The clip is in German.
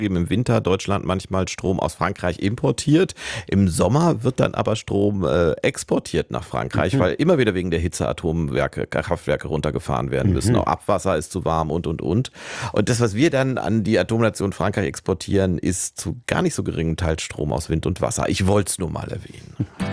eben im Winter Deutschland manchmal Strom aus Frankreich importiert. Im Sommer wird dann aber Strom exportiert nach Frankreich, Mhm. weil immer wieder wegen der Hitze Atomwerke, Kraftwerke runtergefahren werden müssen. Auch Mhm. Abwasser ist zu warm und. Und das, was wir dann an die Atomnation Frankreich exportieren, ist zu gar nicht so geringem Teil Strom aus Wind und Wasser. Ich wollte es nur mal erwähnen.